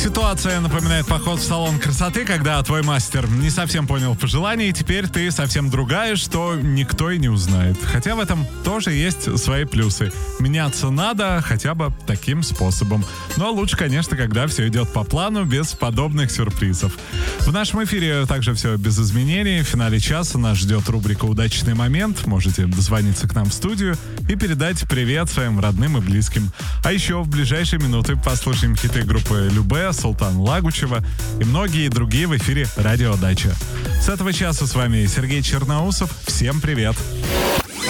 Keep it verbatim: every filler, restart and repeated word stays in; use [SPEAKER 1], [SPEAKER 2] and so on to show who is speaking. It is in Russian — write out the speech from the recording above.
[SPEAKER 1] Ситуация напоминает поход в салон красоты, когда твой мастер не совсем понял пожелания, и теперь ты совсем другая, что никто и не узнает. Хотя в этом тоже есть свои плюсы. Меняться надо хотя бы таким способом. Но лучше, конечно, когда все идет по плану, без подобных сюрпризов. В нашем эфире также все без изменений. В финале часа нас ждет рубрика «Удачный момент». Можете дозвониться к нам в студию и передать привет своим родным и близким. А еще в ближайшие минуты послушаем хиты группы «Любэ», Султан Лагучева и многие другие в эфире «Радио Дача». С этого часа с вами Сергей Черноусов. Всем привет!